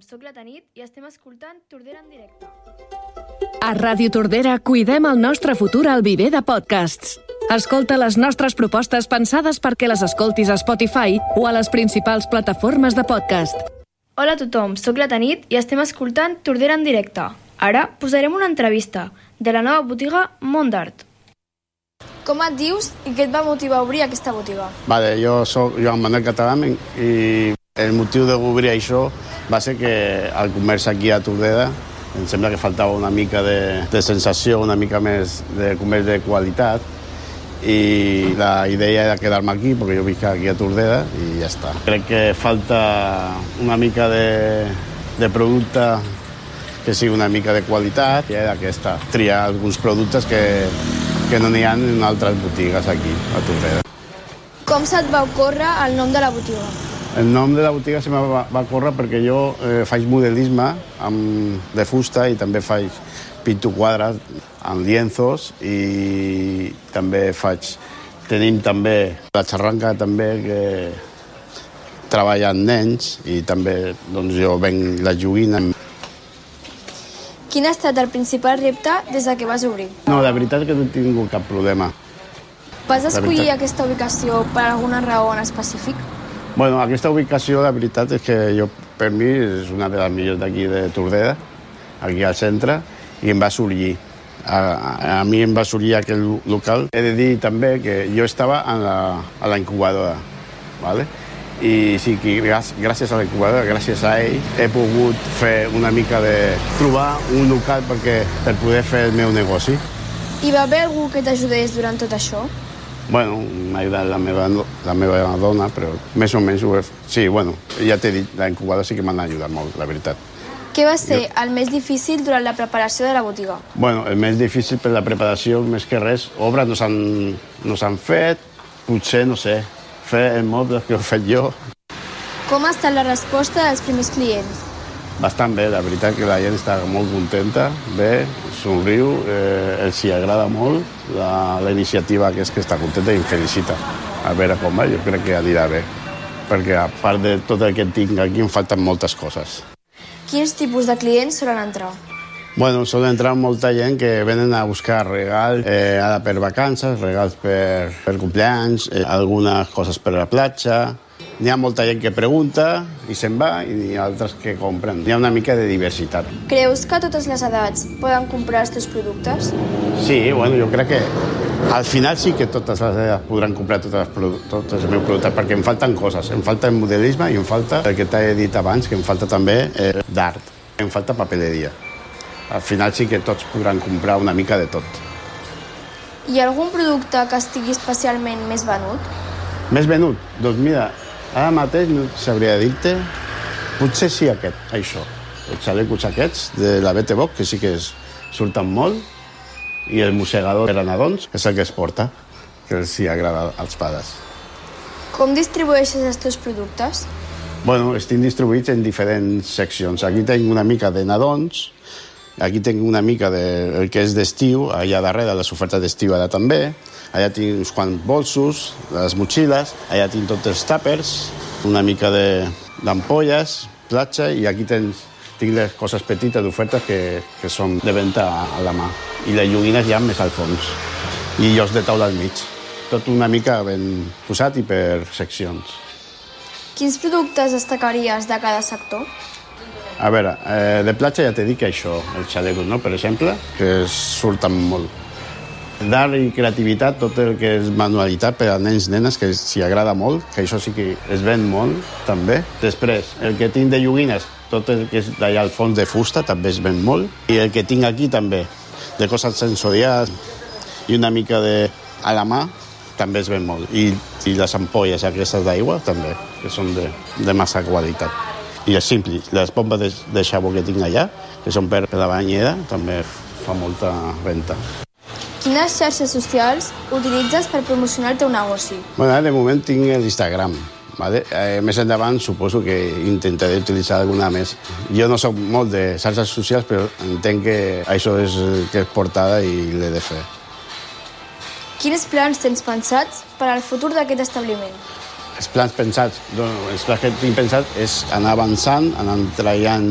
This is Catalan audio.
soc la Tanit i estem escoltant Tordera en directe. A Ràdio Tordera cuidem el nostre futur al viver de podcasts. Escolta les nostres propostes pensades perquè les escoltis a Spotify o a les principals plataformes de podcast. Hola a tothom, soc la Tanit i estem escoltant Tordera en directe. Ara posarem una entrevista de la nova botiga Món d'Art. Com et dius i què et va motivar a obrir aquesta botiga? Vale, jo soc Joan Manuel Catalán i el motiu d'obrir això va ser que al comerç aquí a Tordera em sembla que faltava una mica de sensació, una mica més de comerç de qualitat i la idea era quedar-me aquí perquè jo visc aquí a Tordera i ja està. Crec que falta una mica de producte que sigui una mica de qualitat i era aquesta, triar alguns productes que no n'hi ha en altres botigues aquí a Tordera. Com se't va ocórrer el nom de la botiga? El nom de la botiga se me va córrer perquè jo faig modelisme de fusta i també faig pinto quadres amb lienzos i també tenim també la xarranca també que treballa amb nens i també doncs, jo venc la joguina. Quin ha estat el principal repte des que vas obrir? No, la veritat és que no he tingut cap problema. Vas escollir aquesta ubicació per alguna raó en específic? Bueno, aquesta ubicació, la veritat és que per mi és una de les millors d'aquí de Tordera, aquí al centre, i em va sorgir. A mi em va sorgir aquell local. He de dir també que jo estava a la incubadora, ¿vale? I sí que gràcies a la incubadora, gràcies a ell, he pogut fer una mica de trobar un local per poder fer el meu negoci. Hi va haver algú que t'ajudés durant tot això? Bueno, m'ha ajudat la meva dona, però més o menys ho he fet. Sí, bueno, ja t'he dit, la incubadora sí que m'han ajudat molt, la veritat. Què va ser el més difícil durant la preparació de la botiga? Bueno, el més difícil per la preparació, més que res, obres no s'han fet, potser, no sé, fer els mobles que he fet jo. Com ha estat la resposta dels primers clients? Bastant bé, la veritat que la gent està molt contenta, bé, somriu, els hi agrada molt la iniciativa que és que està contenta i em felicita. A veure com va, jo crec que anirà bé, perquè a part de tot el que tinc aquí em falten moltes coses. Quins tipus de clients solen entrar? Bueno, solen entrar molta gent que venen a buscar regals ara per vacances, regals per cumpleaños, algunes coses per a la platja. N'hi ha molta gent que pregunta i se'n va i n'hi ha altres que compren. Hi ha una mica de diversitat. Creus que totes les edats poden comprar els teus productes? Sí, bueno, jo crec que al final sí que totes les edats podran comprar tots els meus productes perquè em falten coses. Em falta el modelisme i em falta el que t'he dit abans, que em falta també d'art. Em falta papeleria. Al final sí que tots podran comprar una mica de tot. Hi ha algun producte que estigui especialment més venut? Més venut? Doncs mira, ara mateix no sabria dir-te, potser sí això. Els xalecos aquests de la BT Box, que sí que surten molt, i el mossegador per a nadons, que és el que es porta, que els hi agrada als pares. Com distribueixes els teus productes? Bueno, estic distribuïts en diferents seccions. Aquí tinc una mica de nadons, aquí tinc una mica del que és d'estiu, allà darrere les ofertes d'estiu ara també, allà tinc uns quants bolsos, les motxilles, allà tinc tots els tàpers, una mica d'ampolles, platja, i aquí tinc les coses petites d'ofertes que són de venda a la mà. I les joguines ja més al fons. I llocs de taula al mig. Tot una mica ben posat i per seccions. Quins productes destacaries de cada sector? A veure, de platja ja t'he dit que això, els xalecos, no? Per exemple, que surten molt. D'art i creativitat, tot el que és manualitat per a nens i nenes, que s'hi agrada molt, que això sí que es ven molt, també. Després, el que tinc de joguines, tot el que és d'allà al fons de fusta, també es ven molt. I el que tinc aquí, també, de coses sensorials i una mica a la mà, també es ven molt. I les ampolles aquestes d'aigua, també, que són de massa qualitat. I és simple, les pompes de xabó que tinc allà, que són per la banyera, també fa molta venda. Quines xarxes socials utilitzes per promocionar el teu negoci? Bueno, de moment tinc l'Instagram. ¿Vale? Més endavant suposo que intentaré utilitzar alguna més. Jo no soc molt de xarxes socials, però entenc que això és el que és portada i l'he de fer. Quins plans tens pensats per al futur d'aquest establiment? Els plans que tinc pensats és anar avançant, anar treballant